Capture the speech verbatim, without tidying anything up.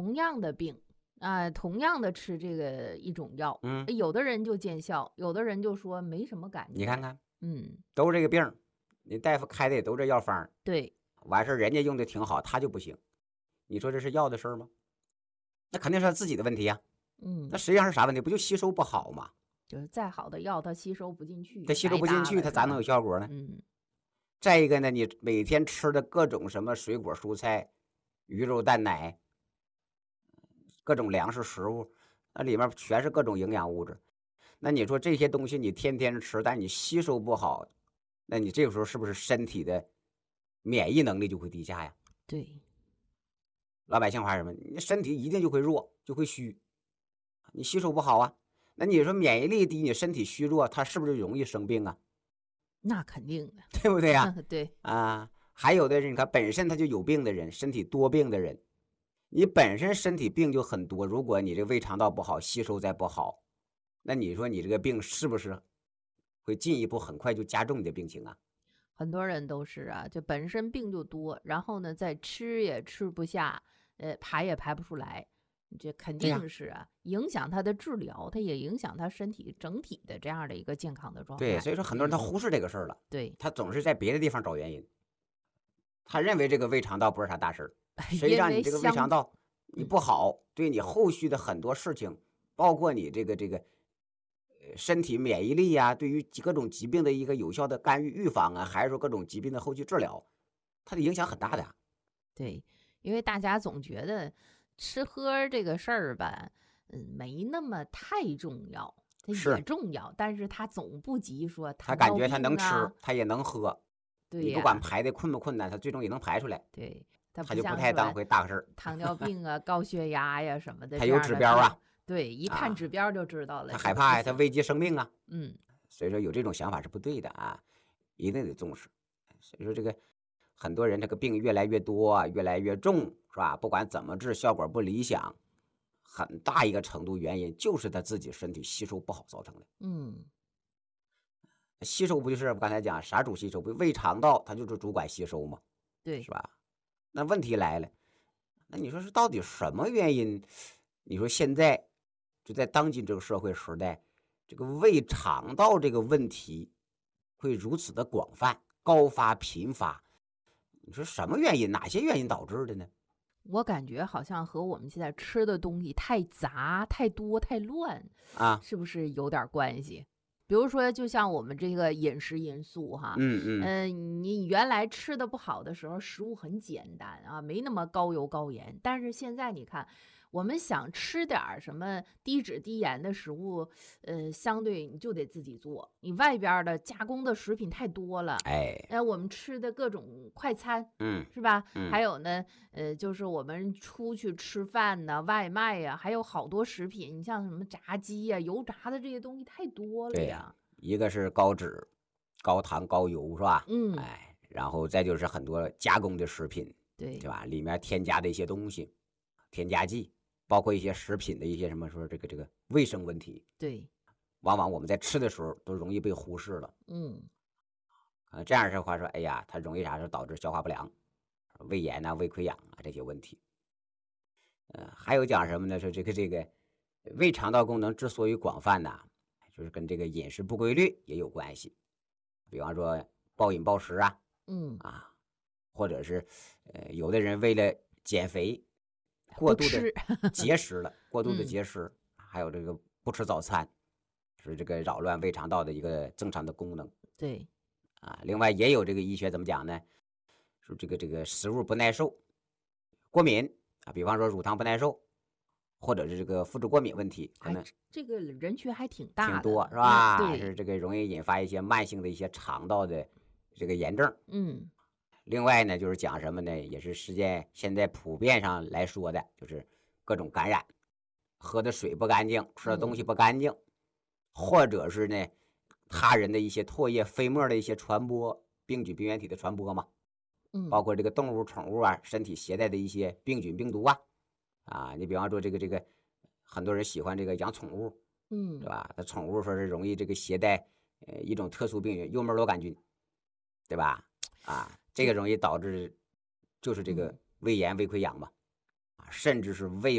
同样的病啊、呃，同样的吃这个一种药， 嗯， 有的人就见效，有的人就说没什么感觉。 你看看， 嗯， 都这个病，你大夫开的也都这药方， 对， 完事人家用的挺好，他就不行。你说这是药的事儿吗？那肯定是他自己的问题呀、啊。 嗯， 那实际上是啥问题？不就吸收不好吗？ 就是再好的药，它吸收不进去， 它吸收不进去，它咋能有效果呢？ 嗯。 再一个呢，你每天吃的各种什么水果、蔬菜、鱼肉、蛋奶，各种粮食食物，那里面全是各种营养物质。那你说这些东西你天天吃，但你吸收不好，那你这个时候是不是身体的免疫能力就会低下呀？ 对， 老百姓话是什么？你身体一定就会弱，就会虚，你吸收不好啊。那你说免疫力低，你身体虚弱，它是不是就容易生病啊？ 那肯定的， 对不对呀、 对啊？还有的人，你看本身他就有病的人，身体多病的人，你本身身体病就很多，如果你这胃肠道不好，吸收再不好，那你说你这个病是不是会进一步很快就加重你的病情啊？ 很多人都是啊，就本身病就多，然后呢，再吃也吃不下，呃，排也排不出来，这肯对呀定是啊，影响他的治疗，他也影响他身体整体的这样的一个健康的状态。 对，所以说很多人他嗯忽视这个事儿了， 对， 他总是在别的地方找原因，他认为这个胃肠道不是啥大事儿，谁因让你这个胃为相肠道你嗯不好，对你后续的很多事情，包括你这个这个呃身体免疫力呀、对于各种疾病的一个有效的干预预防啊，还是说各种疾病的后续治疗，它的影响很大的。 对，因为大家总觉得吃喝这个事儿吧，嗯，没那么太重要，它是也重要，但是它总不及说他感糖尿觉他能吃， 病啊， 他也能喝， 对你不管呀， 排的困不困难，他最终也能排出来， 对，它他不就不太当像说回大个事儿。 糖尿病啊、高血压呀什么的他有这样的病， 指标啊， 对，一看啊， 指标就知道了，这他害怕呀，他个不行。 危及生命啊。 嗯， 所以说有这种想法是不对的啊，一定得重视。所以说这个很多人这个病越来越多，越来越重，是吧？不管怎么治，效果不理想，很大一个程度原因就是他自己身体吸收不好造成的。 嗯， 吸收不就是我刚才讲啥主吸收？不胃肠道它就是主管吸收嘛， 对， 是吧？那问题来了，那你说是到底什么原因？你说现在就在当今这个社会时代，这个胃肠道这个问题会如此的广泛、高发、频发？你说什么原因？哪些原因导致的呢？ 我感觉好像和我们现在吃的东西太杂、太多、太乱， 啊， 是不是有点关系？比如说，就像我们这个饮食因素哈， 嗯嗯， 嗯、你原来吃的不好的时候，食物很简单啊，没那么高油高盐。但是现在你看，我们想吃点儿什么低脂低盐的食物，呃，相对你就得自己做。你外边儿的加工的食品太多了， 哎， 呃，我们吃的各种快餐， 嗯是吧？ 嗯， 还有呢，呃，就是我们出去吃饭呢，外卖呀，还有好多食品，你像什么炸鸡呀、油炸的这些东西太多了对， 呀。 一个是高脂、高糖、高油，是吧？ 嗯， 哎，然后再就是很多加工的食品， 对对吧？里面添加的一些东西，添加剂，包括一些食品的一些什么说这个这个卫生问题， 对， 往往我们在吃的时候都容易被忽视了。 嗯， 呃，这样的话说，哎呀，它容易啥？就导致消化不良、胃炎呐、胃溃疡啊这些问题。呃，还有讲什么呢？说这个这个胃肠道功能之所以广泛呐，就是跟这个饮食不规律也有关系。比方说暴饮暴食啊， 嗯， 啊，或者是呃，有的人为了减肥，过度的不吃， 节食了，过度的嗯， 节食，还有这个不吃早餐，是这个扰乱胃肠道的一个正常的功能对， 啊。另外也有这个医学怎么讲呢？说这个这个食物不耐受、过敏啊，比方说乳糖不耐受，或者是这个肤质过敏问题，可哎， 能这这个人群还挺大的， 挺多，是嗯， 吧？ 对， 是这个容易引发一些慢性的一些肠道的这个炎症。 嗯， 另外呢，就是讲什么呢？也是世界现在普遍上来说的，就是各种感染，喝的水不干净，吃的东西嗯， 不干净，或者是呢，他人的一些唾液、飞沫的一些传播，病菌、病原体的传播嘛，包嗯， 括这个动物、宠物啊，身体携带的一些病菌、病毒啊，啊，你比方说这个这个，很多人喜欢这个养宠物，对嗯， 吧？它宠物说是容易这个携带呃一种特殊病原幽门螺杆菌，对吧？啊，这个这， 容易导致就是这个嗯。 胃炎、胃溃疡嘛，啊，甚至是胃